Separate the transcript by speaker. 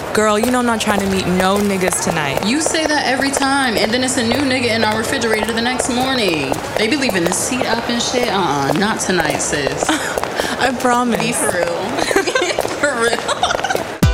Speaker 1: Girl, you know I'm not trying to meet no niggas tonight.
Speaker 2: You say that every time, and then it's a new nigga in our refrigerator the next morning. They be leaving the seat up and shit. Not tonight, sis.
Speaker 1: I promise.
Speaker 2: Be for real. For real.